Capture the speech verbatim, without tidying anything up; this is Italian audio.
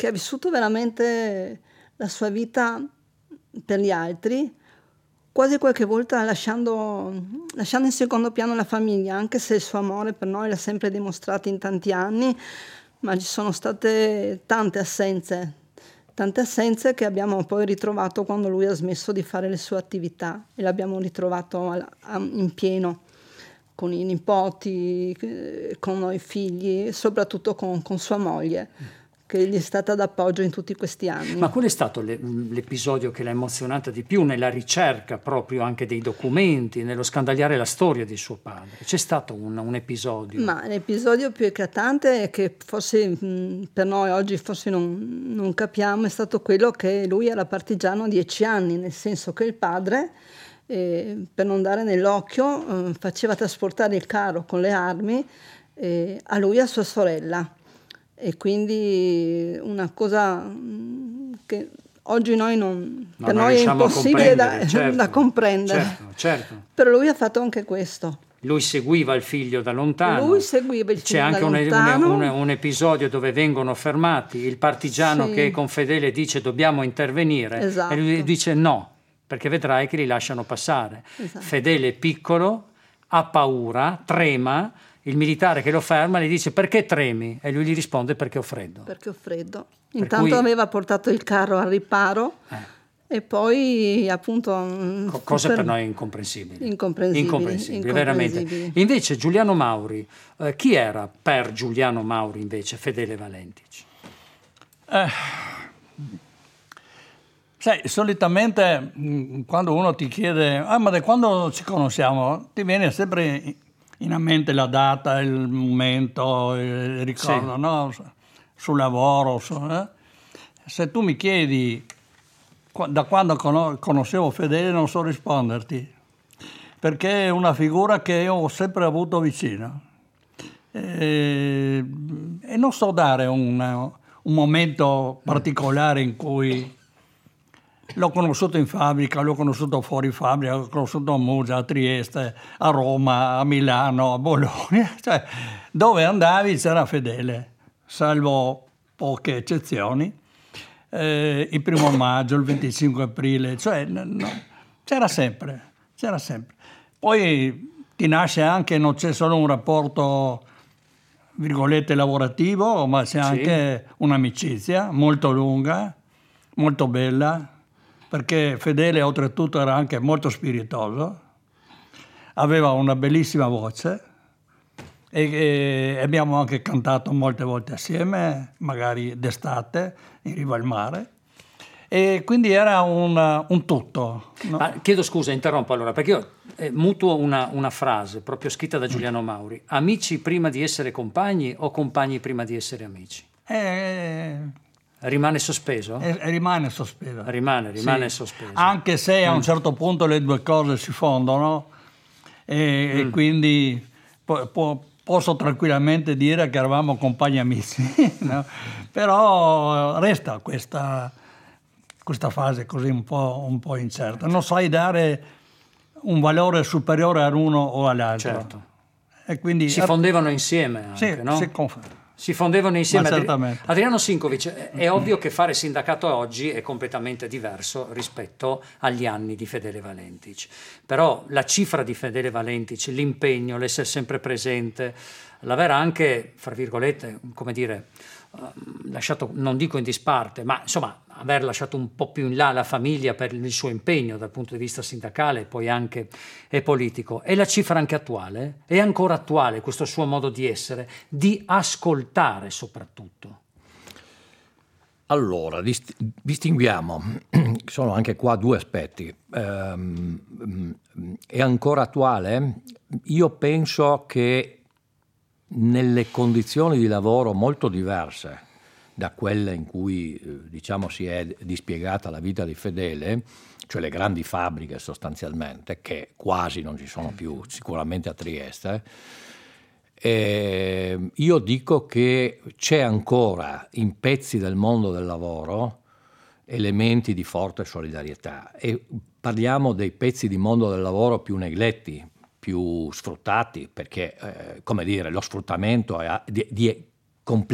che ha vissuto veramente la sua vita per gli altri, quasi qualche volta lasciando, lasciando in secondo piano la famiglia, anche se il suo amore per noi l'ha sempre dimostrato in tanti anni, ma ci sono state tante assenze, tante assenze che abbiamo poi ritrovato quando lui ha smesso di fare le sue attività e l'abbiamo ritrovato a, a, in pieno, con i nipoti, con noi figli, soprattutto con, con sua moglie, che gli è stata d'appoggio in tutti questi anni. Ma qual è stato le, l'episodio che l'ha emozionata di più nella ricerca proprio anche dei documenti, nello scandagliare la storia di suo padre? C'è stato un, un episodio? Ma l'episodio più eclatante è che forse mh, per noi oggi forse non, non capiamo, è stato quello che lui era partigiano a dieci anni, nel senso che il padre, eh, per non dare nell'occhio, eh, faceva trasportare il carro con le armi eh, a lui e a sua sorella. E quindi una cosa che oggi noi non, no, per non noi è impossibile da, certo, da comprendere. Certo, certo. Però lui ha fatto anche questo. Lui seguiva il figlio da lontano. Lui seguiva il figlio C'è anche da un, lontano. Un, un, un episodio dove vengono fermati, il partigiano sì. che con Fedele dice dobbiamo intervenire, esatto. e lui dice no, perché vedrai che li lasciano passare. Esatto. Fedele è piccolo, ha paura, trema. Il militare che lo ferma gli dice perché tremi? E lui gli risponde perché ho freddo. Perché ho freddo. Per Intanto cui... aveva portato il carro al riparo eh. e poi appunto... Co- cose per... per noi incomprensibili. Incomprensibili. Incomprensibili, veramente. Invece Giuliano Mauri, eh, chi era per Giuliano Mauri invece Fedele Valentici? Eh, sai, solitamente quando uno ti chiede ah ma da quando ci conosciamo, ti viene sempre... in a mente la data, il momento, il ricordo, sì. no? Sul lavoro. Su, eh? Se tu mi chiedi da quando conoscevo Fedele non so risponderti, perché è una figura che io ho sempre avuto vicino. E, e non so dare una, un momento particolare in cui... L'ho conosciuto in fabbrica, l'ho conosciuto fuori fabbrica, l'ho conosciuto a Muggia, a Trieste, a Roma, a Milano, a Bologna. Cioè, dove andavi c'era Fedele, salvo poche eccezioni. Eh, il primo maggio, il venticinque aprile, cioè no, c'era sempre, c'era sempre. Poi ti nasce anche, non c'è solo un rapporto, virgolette, lavorativo, ma c'è anche sì. un'amicizia molto lunga, molto bella, perché Fedele oltretutto era anche molto spiritoso, aveva una bellissima voce e, e abbiamo anche cantato molte volte assieme, magari d'estate in riva al mare, e quindi era un, un tutto. No? Ah, chiedo scusa, interrompo allora, perché io eh, mutuo una, una frase proprio scritta da Giuliano Mauri: amici prima di essere compagni o compagni prima di essere amici? Eh... Rimane sospeso? E, e rimane sospeso. Rimane, rimane sì. sospeso. Anche se a un mm. certo punto le due cose si fondono e, mm. e quindi po- po- posso tranquillamente dire che eravamo compagni amici, no? Però resta questa, questa fase così un po', un po' incerta. Non sai dare un valore superiore all'uno o all'altro. Certo. E quindi si fondevano insieme anche, sì, no? Si conf- Si fondevano insieme. Adri- Adriano Sinkovic, è ovvio che fare sindacato oggi è completamente diverso rispetto agli anni di Fedele Valentici, però la cifra di Fedele Valentici, l'impegno, l'essere sempre presente, l'aver anche, fra virgolette, come dire, lasciato, non dico in disparte, ma insomma aver lasciato un po' più in là la famiglia per il suo impegno dal punto di vista sindacale e poi anche e politico. È la cifra anche attuale? È ancora attuale questo suo modo di essere, di ascoltare soprattutto? Allora, dist- distinguiamo, sono anche qua due aspetti. Ehm, è ancora attuale? Io penso che nelle condizioni di lavoro molto diverse da quelle in cui diciamo si è dispiegata la vita di Fedele, cioè le grandi fabbriche sostanzialmente, che quasi non ci sono più, sicuramente a Trieste, eh, io dico che c'è ancora in pezzi del mondo del lavoro elementi di forte solidarietà, e parliamo dei pezzi di mondo del lavoro più negletti, più sfruttati, perché eh, come dire, lo sfruttamento è di, di